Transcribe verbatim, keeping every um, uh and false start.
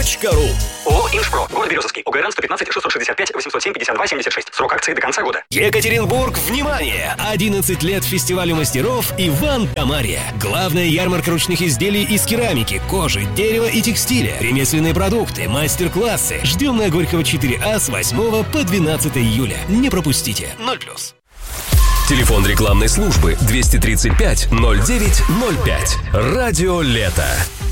точка ру. ООО «Инжпро». Город Березовский. ОГРН сто пятнадцать шестьсот шестьдесят пять восемьсот семь пятьдесят два семьдесят шесть. Срок акции до конца года. Екатеринбург, внимание! одиннадцать лет фестивалю мастеров Иван да Марья. Главная ярмарка ручных изделий из керамики, кожи, дерева и текстиля. Ремесленные продукты, мастер-классы. Ждем на Горького четыре А с восьмого по двенадцатое июля. Не пропустите. ноль плюс. Телефон рекламной службы двести тридцать пять ноль девять ноль пять. Радио «Лето».